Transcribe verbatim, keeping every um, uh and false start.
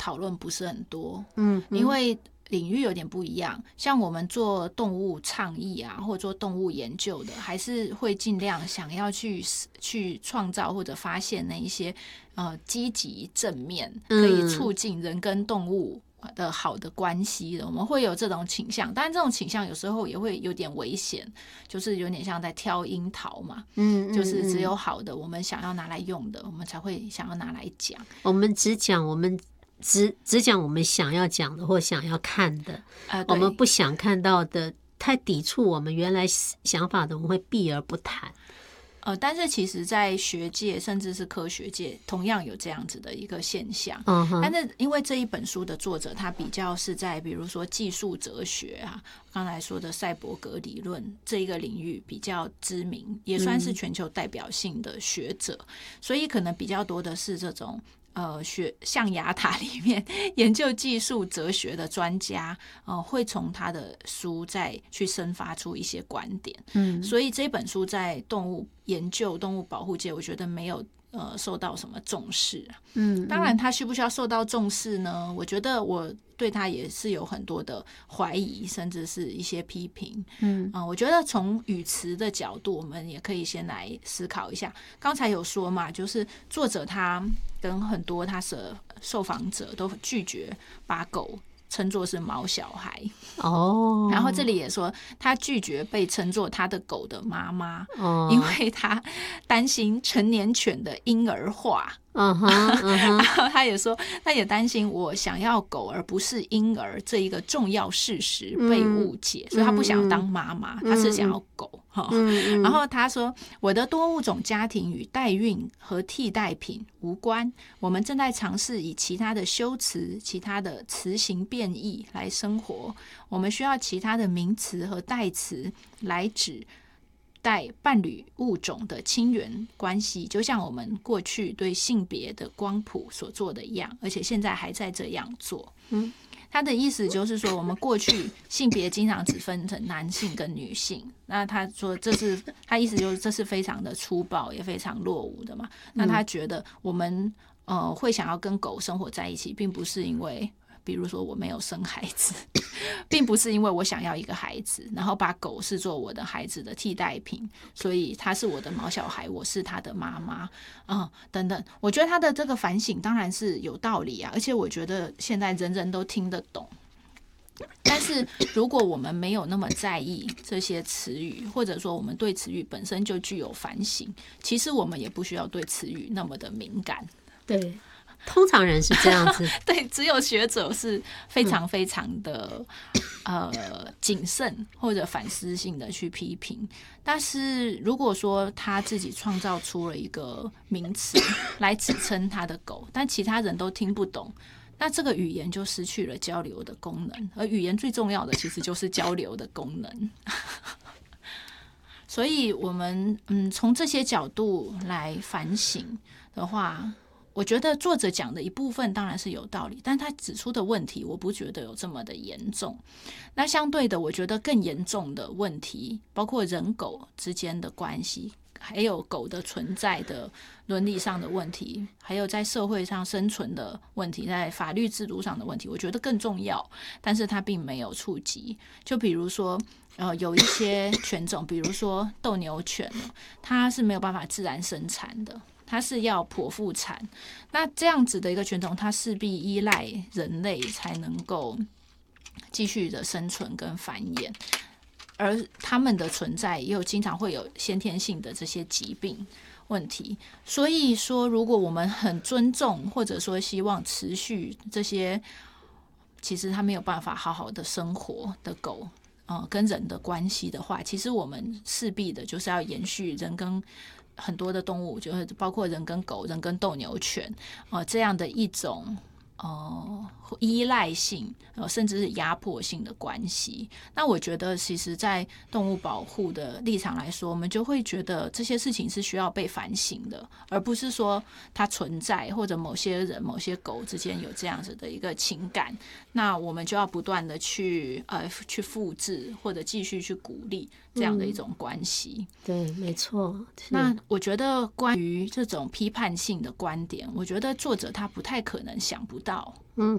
讨论不是很多， 嗯， 因为领域有点不一样。像我们做动物倡议啊，或者做动物研究的，还是会尽量想要去去创造或者发现那一些呃积极正面，可以促进人跟动物的好的关系的，我们会有这种倾向。但这种倾向有时候也会有点危险，就是有点像在挑樱桃嘛， 嗯， 就是只有好的我们想要拿来用的，我们才会想要拿来讲。 我们只讲我们只只讲我们想要讲的或想要看的， 呃、 我们不想看到的，太抵触我们原来想法的，我们会避而不谈。 呃，但是其实在学界甚至是科学界同样有这样子的一个现象。 嗯， 但是因为这一本书的作者他比较是在比如说技术哲学啊，刚才说的赛博格理论这一个领域比较知名，也算是全球代表性的学者，嗯、所以可能比较多的是这种呃，学象牙塔里面研究技术哲学的专家，呃，会从他的书再去生发出一些观点。嗯，所以这本书在动物研究、动物保护界，我觉得没有呃受到什么重视。嗯，当然，他需不需要受到重视呢？我觉得我对他也是有很多的怀疑，甚至是一些批评。嗯、呃，我觉得从语词的角度，我们也可以先来思考一下。刚才有说嘛，就是作者他跟很多他的受访者都拒绝把狗称作是毛小孩哦， 然后这里也说他拒绝被称作他的狗的妈妈，哦，因为他担心成年犬的婴儿化。嗯哼，嗯哼，然后他也说，他也担心我想要狗而不是婴儿这一个重要事实被误解，嗯、所以他不想当妈妈，嗯、他是想要狗。嗯、然后他说，我的多物种家庭与代孕和替代品无关，我们正在尝试以其他的修辞、其他的词形变异来生活，我们需要其他的名词和代词来指带伴侣物种的亲缘关系，就像我们过去对性别的光谱所做的一样，而且现在还在这样做。嗯，他的意思就是说，我们过去性别经常只分成男性跟女性，那他说这是他意思就是这是非常的粗暴也非常落伍的嘛。那他觉得我们呃会想要跟狗生活在一起，并不是因为比如说我没有生孩子，并不是因为我想要一个孩子，然后把狗视作我的孩子的替代品，所以他是我的毛小孩，我是他的妈妈，嗯，等等。我觉得他的这个反省当然是有道理啊，而且我觉得现在人人都听得懂。但是如果我们没有那么在意这些词语，或者说我们对词语本身就具有反省，其实我们也不需要对词语那么的敏感。 对，通常人是这样子。 对，只有学者是非常非常的、嗯、呃谨慎或者反思性的去批评。但是如果说他自己创造出了一个名词来指称他的狗，但其他人都听不懂，那这个语言就失去了交流的功能。而语言最重要的其实就是交流的功能。所以我们嗯从这些角度来反省的话，我觉得作者讲的一部分当然是有道理，但他指出的问题我不觉得有这么的严重。那相对的，我觉得更严重的问题包括人狗之间的关系，还有狗的存在的伦理上的问题，还有在社会上生存的问题，在法律制度上的问题，我觉得更重要，但是它并没有触及。就比如说呃，有一些犬种，比如说斗牛犬，它是没有办法自然生产的，它是要剖腹产。那这样子的一个犬种，它势必依赖人类才能够继续的生存跟繁衍，而它们的存在又经常会有先天性的这些疾病问题。所以说，如果我们很尊重或者说希望持续这些其实它没有办法好好的生活的狗呃，跟人的关系的话，其实我们势必的就是要延续人跟很多的动物，就是包括人跟狗、人跟斗牛犬，呃，这样的一种呃依赖性，呃，甚至是压迫性的关系。那我觉得，其实，在动物保护的立场来说，我们就会觉得这些事情是需要被反省的，而不是说它存在或者某些人、某些狗之间有这样子的一个情感，那我们就要不断的去呃去复制或者继续去鼓励这样的一种关系。 嗯、对，没错。 那我觉得关于这种批判性的观点，我觉得作者他不太可能想不到。 嗯。